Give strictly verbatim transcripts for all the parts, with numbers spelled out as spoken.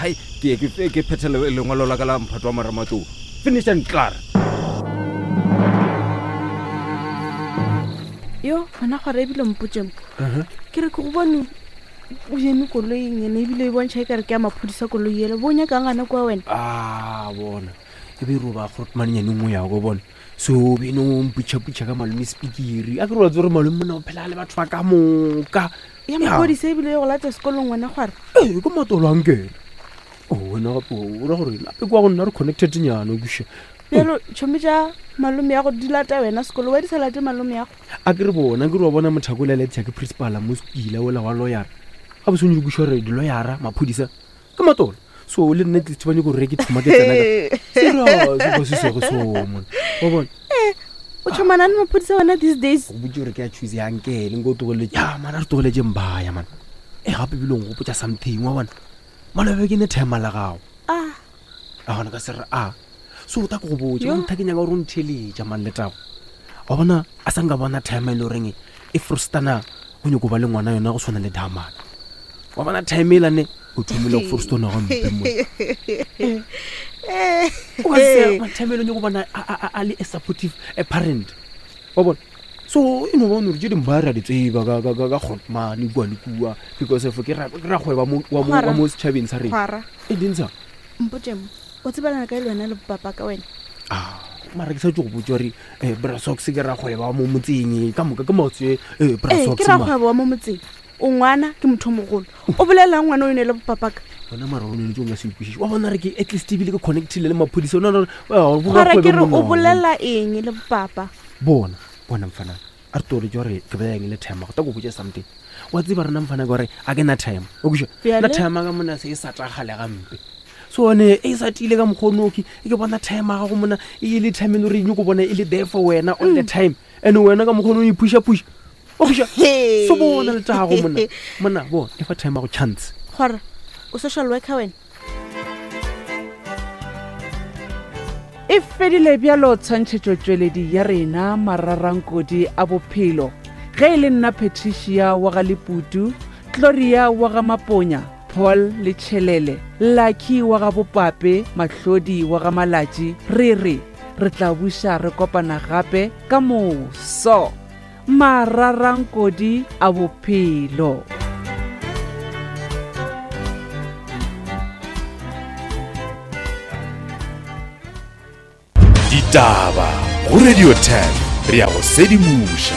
hai ke ke ke phethele lengwalo la ka la mphato wa maramato finish and clear. Yo ana gore ebile mpotse ke re go bone o yeme koloing ene ebile e bontsha ekare ke a maphodisa koloi ele bonya ka ngana kwa wena. Ah bona e be ro ba Grootman nyane ngwe ya go bona so bino mputša putša ka malome speakeri a ke re wa tsore malome mona o phela le batho ba ka moka ya maphodisa ebile go lata sekolong wena gore eh go matolwang ke o wena gape o ra gore lape kwa go nna re connected nyana o bushe pelo chomitša malome ya go dilata wena sekolo wa di salate malome ya go a ke re bona ke re wa bona mothakole le tšha ke principal mo skile wela wa lawyer ga bo se nyu go shore di lawyer maphodisa ke matolo so le nne ke tsebane go reke thuma ke tsena ka serious go se se go so mo o bona eh o chomana le maphodisa wena these days go butse re ke a choose yang ke le ngo togole ya mana re togole je mbaya man e gape bilong go potsa something wa bona malobe ke ne thema la gago ah a hona ka sera a so ta go botse o nthakenya ga ro nthele ja man letago wa bona a sanga bona time le reng e frustana go nyoko ba le ngwana yona go swana le damana wa bona time ile ne o thumile go frustana ga mpe mo eh o se ma time ile nyoko bona a le supportive a parent wa bona so ino bona re di mbara di tseba ga ga ga Grootman bua le bua because if ke ra ra khweba mo wa mo wa mo setšhabeng sa rena e dintsha mpotse o tsebana ka ile wena le papa ka wena ah mara ke sa tšo go botsa re eh Brasox ke ra khweba mo motseng ka moka ke motse eh Brasox ke ra khweba mo motseng o ngwana ke motho mogolo o bolela ngwana o ne le papa ka bona mara o ne le tšonga se ikwišiša wa bona re ke at least ebile ke connectile le maphodisa no no gore ke re o bolela eng le papa bona bona mfana a re tore jore ke ba yang le time go ta go botsa something wa tseba rena mfana gore a ke na time o busha na time ga mona se e sa tagale gampe so ne e sa tile ka mkgonoki e ke bona time ga go mona e le time le re go bona e le there for wena all the time and wena ka mkgono e pusha push o busha so bona le tago mona mona bo e fa time go chance gore o social worker wena e fedile bjalo tshwantšhetšo tšweledi ya rena mararankodi a bophelo ge e le nna Patricia wa ga Leputu, Gloria wa ga Maponya, Paul le Tšhelele, Lucky wa ga Bopape, Mahlodi wa ga Malatši, re re re tla buša re kopana gape ka moso mararankodi a bophelo. Ditaba go Radio ten re ya go sedimuša.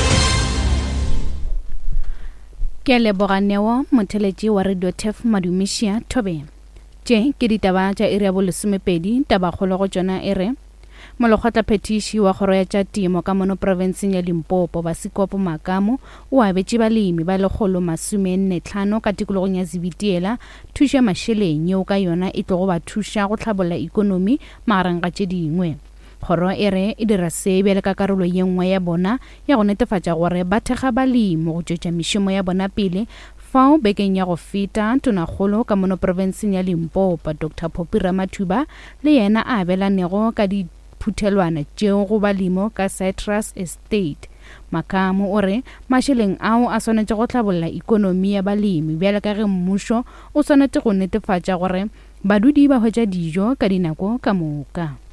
Ke leboganewa motheletši wa Radio ten Madumisha Thobe. Tše ke ditaba tša iri ya bolesomepedi taba kgolo go tšona e re molokgotla phetiši wa kgoro ya tša temo ka mono provinseng ya Limpopo Basikopo Makamo o abetše balemi ba lekgolo masome nne hlano ka tikologong ya Zibitiela thuša mašeleng yeo ka yona e tlo go ba thuša go tlhabolla ikonomi magareng ga tše dingwe. Kgoro e re e dira se bjale ka karolo ye nngwe ya bona ya go netefatša gore ba thekga balemi go tšwetša mešomo ya bona pele fao bekeng ya go feta tonakgolo ka mono provinseng ya Limpopo Doctor Phophi Ramathuba le yena a abelanego ka diphuthelwana tšeo go balemo ka Citrus Estate. Makamo o re mašeleng ao a swanetše go tlhabolla ikonomi ya balemi bjale ka ge mmušo o swanetše go netefatša gore badudi ba hwetša dijo ka dinako ka moka.